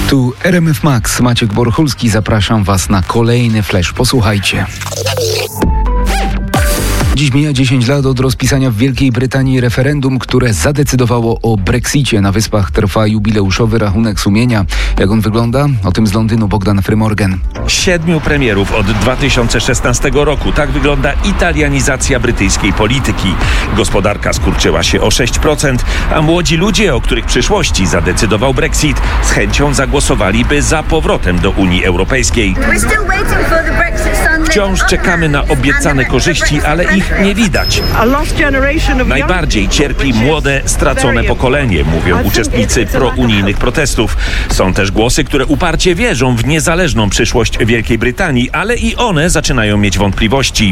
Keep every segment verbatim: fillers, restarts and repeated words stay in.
Tu R M F Max, Maciek Borchulski, zapraszam Was na kolejny flash. Posłuchajcie. Dziś mija dziesięć lat od rozpisania w Wielkiej Brytanii referendum, które zadecydowało o Brexicie. Na Wyspach trwa jubileuszowy rachunek sumienia. Jak on wygląda? O tym z Londynu Bogdan Frymorgan. Siedmiu premierów od dwa tysiące szesnastego roku. Tak wygląda italianizacja brytyjskiej polityki. Gospodarka skurczyła się o sześć procent, a młodzi ludzie, o których przyszłości zadecydował Brexit, z chęcią zagłosowaliby za powrotem do Unii Europejskiej. Wciąż czekamy na obiecane korzyści, ale ich nie widać. Najbardziej cierpi młode, stracone pokolenie, mówią uczestnicy prounijnych protestów. Są też głosy, które uparcie wierzą w niezależną przyszłość Wielkiej Brytanii, ale i one zaczynają mieć wątpliwości.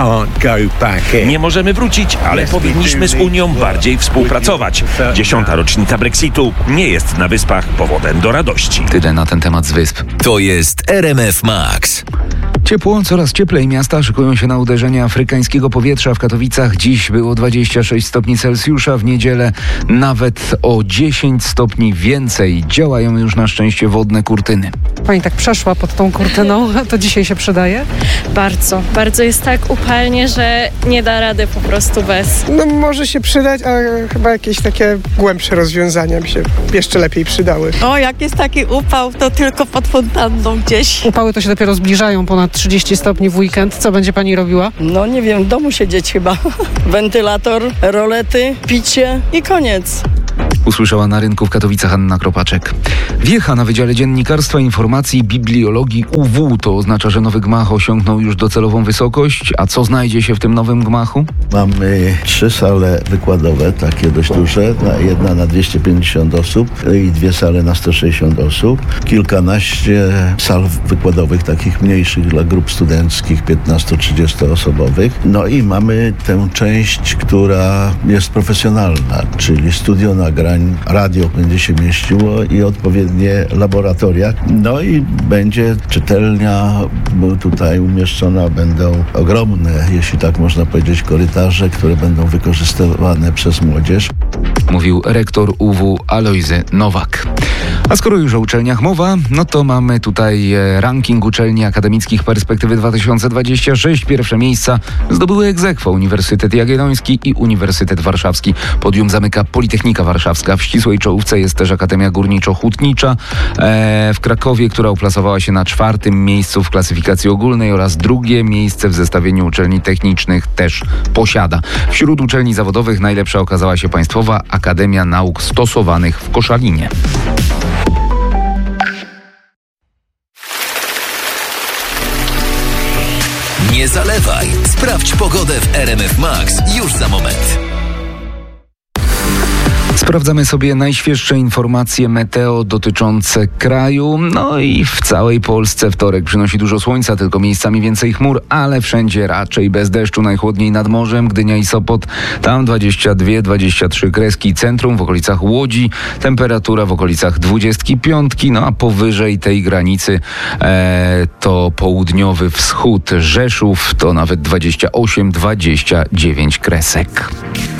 Nie możemy wrócić, ale powinniśmy z Unią bardziej współpracować. Dziesiąta rocznica Brexitu nie jest na Wyspach powodem do radości. Tyle na ten temat z Wysp. To jest R M F Max. Ciepło, coraz cieplej. Miasta szykują się na uderzenie afrykańskiego powietrza. W Katowicach dziś było dwadzieścia sześć stopni Celsjusza, w niedzielę nawet o dziesięć stopni więcej. Działają już na szczęście wodne kurtyny. Pani tak przeszła pod tą kurtyną, to dzisiaj się przydaje? Bardzo, bardzo jest tak upalnie, że nie da rady po prostu bez. No może się przydać, ale chyba jakieś takie głębsze rozwiązania by się jeszcze lepiej przydały. O, jak jest taki upał, to tylko pod fontanną gdzieś. Upały to się dopiero zbliżają, ponad trzydzieści stopni w weekend. Co będzie pani robiła? No nie wiem, w domu siedzieć chyba. Wentylator, rolety, picie i koniec. Usłyszała na rynku w Katowicach Anna Kropaczek. Wiecha na Wydziale Dziennikarstwa, Informacji i Bibliologii U W. To oznacza, że nowy gmach osiągnął już docelową wysokość. A co znajdzie się w tym nowym gmachu? Mamy trzy sale wykładowe, takie dość duże. Jedna na dwieście pięćdziesiąt osób i dwie sale na sto sześćdziesiąt osób. Kilkanaście sal wykładowych, takich mniejszych dla grup studenckich, piętnasto-trzydziestoosobowych. No i mamy tę część, która jest profesjonalna, czyli studio nagrań, radio będzie się mieściło i odpowiednie laboratoria. No i będzie czytelnia, bo tutaj umieszczona będą ogromne, jeśli tak można powiedzieć, korytarze, które będą wykorzystywane przez młodzież. Mówił rektor U W Alojzy Nowak. A skoro już o uczelniach mowa, no to mamy tutaj ranking uczelni akademickich perspektywy dwa tysiące dwudziesty szósty. Pierwsze miejsca zdobyły ex aequo Uniwersytet Jagielloński i Uniwersytet Warszawski. Podium zamyka Politechnika Warszawska. W ścisłej czołówce jest też Akademia Górniczo-Hutnicza e, w Krakowie, która uplasowała się na czwartym miejscu w klasyfikacji ogólnej oraz drugie miejsce w zestawieniu uczelni technicznych też posiada. Wśród uczelni zawodowych najlepsza okazała się Państwowa Akademia Nauk Stosowanych w Koszalinie. Nie zalewaj. Sprawdź pogodę w R M F Max już za moment. Sprawdzamy sobie najświeższe informacje meteo dotyczące kraju. No i w całej Polsce wtorek przynosi dużo słońca, tylko miejscami więcej chmur, ale wszędzie raczej bez deszczu. Najchłodniej nad morzem, Gdynia i Sopot. Tam dwadzieścia dwa dwadzieścia trzy kreski. Centrum w okolicach Łodzi. Temperatura w okolicach dwudziestki piątki. No a powyżej tej granicy e, to południowy wschód. Rzeszów to nawet dwadzieścia osiem dwadzieścia dziewięć kresek.